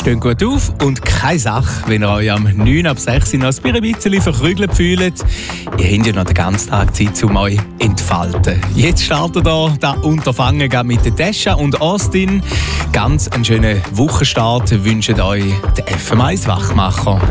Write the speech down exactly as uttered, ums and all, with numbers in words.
Steht gut auf und keine Sache, wenn ihr euch am neun ab sechs noch ein bisschen verkrügelt fühlt. Ihr habt ja noch den ganzen Tag Zeit, um euch entfalten. Jetzt startet ihr das Unterfangen mit der Tesha und Austin. Ganz einen schönen Wochenstart wünschen euch der F M eins Wachmacher.